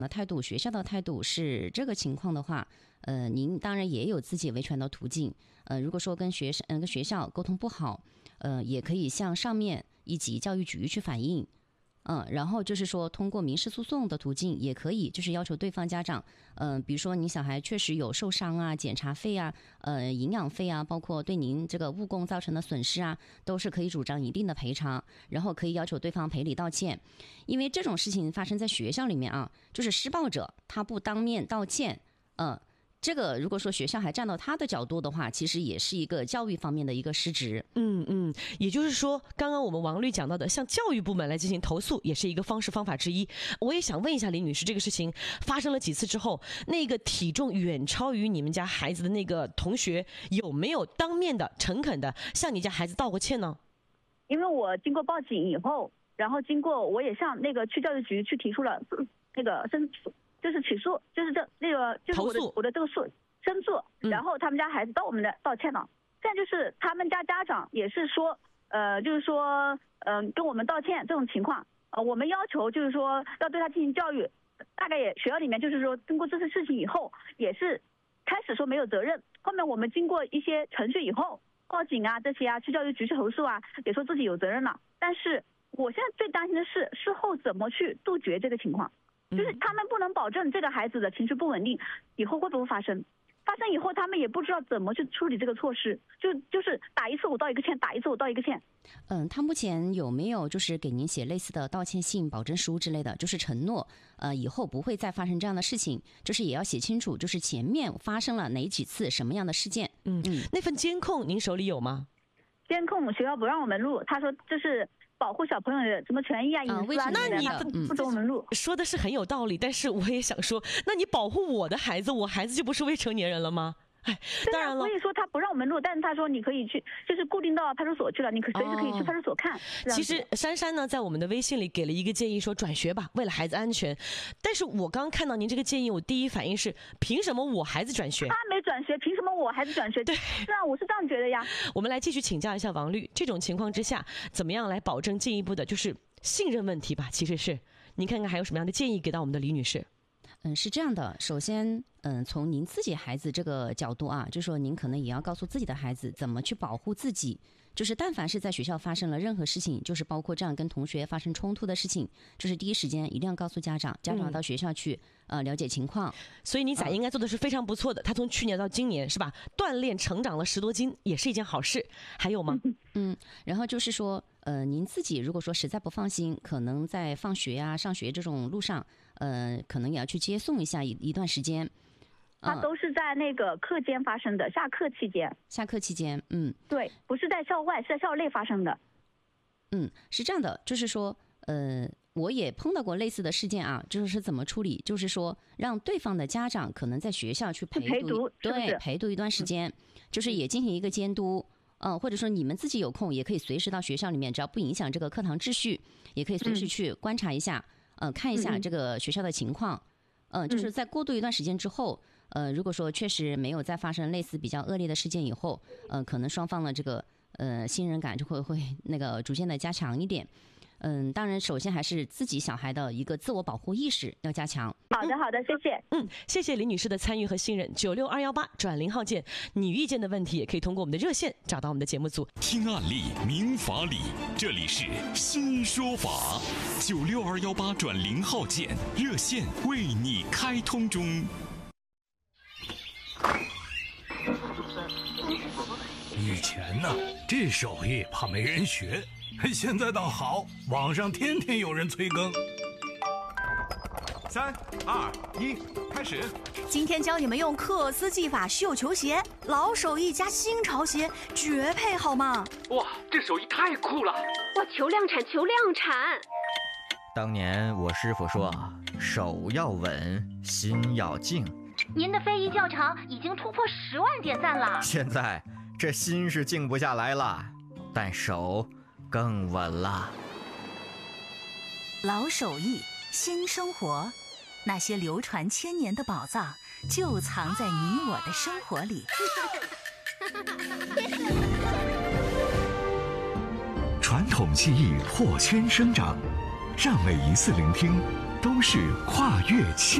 态度，学校的态度是这个情况的话，您当然也有自己维权的途径。如果说跟学校沟通不好，也可以向上面一级教育局去反映。然后就是说通过民事诉讼的途径也可以，就是要求对方家长，比如说你小孩确实有受伤啊、检查费啊、营养费啊，包括对您这个误供造成的损失啊，都是可以主张一定的赔偿，然后可以要求对方赔礼道歉。因为这种事情发生在学校里面啊，就是施暴者他不当面道歉，这个如果说学校还站到他的角度的话，其实也是一个教育方面的一个失职。 也就是说，刚刚我们王律讲到的，向教育部门来进行投诉，也是一个方法之一。我也想问一下李女士，这个事情发生了几次之后，那个体重远超于你们家孩子的那个同学，有没有当面的、诚恳的向你家孩子道过歉呢？ 因为我经过报警以后，然后经过我也向那个区教育局去提出了那个就是起诉，就是我的这个申诉，然后他们家孩子到我们的道歉了。现在就是他们家家长也是说，就是说，跟我们道歉这种情况，我们要求就是说要对他进行教育，大概也学校里面就是说经过这次事情以后，也是开始说没有责任，后面我们经过一些程序以后，报警啊这些啊，去教育局去投诉啊，也说自己有责任了。但是我现在最担心的是事后怎么去杜绝这个情况。就是他们不能保证这个孩子的情绪不稳定以后会不会发生，发生以后他们也不知道怎么去处理这个措施，就是打一次我道一个歉，打一次我道一个歉。 他目前有没有就是给您写类似的道歉信、保证书之类的，就是承诺以后不会再发生这样的事情，就是也要写清楚，就是前面发生了哪几次什么样的事件。 那份监控您手里有吗？ 监控学校不让我们录，他说这是保护小朋友的什么权益啊、隐私啊， 那你不准我们录。 说的是很有道理，但是我也想说，那你保护我的孩子，我孩子就不是未成年人了吗？当然了， 所以说他不让我们录，但是他说你可以去，就是固定到派出所去了，你随时可以去派出所看。 其实珊珊呢，在我们的微信里给了一个建议，说转学吧，为了孩子安全。但是我刚看到您这个建议，我第一反应是，凭什么我孩子转学？ 他没转学，凭什么我孩子转学？ 对， 是啊，我是这样觉得呀。 我们来继续请教一下王律，这种情况之下，怎么样来保证进一步的就是信任问题吧？其实是，您看看还有什么样的建议给到我们的李女士？ 是这样的，首先，从您自己孩子这个角度啊，就说您可能也要告诉自己的孩子怎么去保护自己。就是但凡是在学校发生了任何事情，就是包括这样跟同学发生冲突的事情，就是第一时间一定要告诉家长，家长到学校去了解情况。 所以你仔应该做的是非常不错的，他从去年到今年是吧，锻炼成长了10多斤，也是一件好事。还有吗？ 然后就是说，您自己如果说实在不放心，可能在放学啊、上学这种路上，可能也要去接送一下一段时间。 它都是在那个课间发生的，下课期间。 下课期间， 对，不是在校外，是在校内发生的。 是这样的，就是说，我也碰到过类似的事件啊，就是怎么处理，就是说让对方的家长可能在学校去陪读，对，陪读一段时间，就是也进行一个监督。或者说你们自己有空也可以随时到学校里面，只要不影响这个课堂秩序，也可以随时去观察一下，看一下这个学校的情况。就是在过渡一段时间之后，如果说确实没有再发生类似比较恶劣的事件以后，可能双方的这个信任感就会那个逐渐的加强一点。当然首先还是自己小孩的一个自我保护意识要加强。 好的，谢谢。 谢谢李女士的参与和信任。96218转0号键，你遇见的问题也可以通过我们的热线找到我们的节目组。 听案例，明法理，这里是新说法。96218转0号键，热线为你开通中。 以前呢，这手艺怕没人学，现在倒好，网上天天有人催更。 3、2、1，开始。 今天教你们用克斯技法绣球鞋，老手艺加新潮鞋，绝配好吗？ 哇，这手艺太酷了！ 哇，求量产，求量产！ 当年我师傅说，手要稳，心要静。 您的非遗教场已经突破10万点赞了。 现在这心是静不下来了，但手更稳了。 老手艺，新生活，那些流传1000年的宝藏，就藏在你我的生活里。 传统技艺破圈生长， 让每一次聆听都是跨越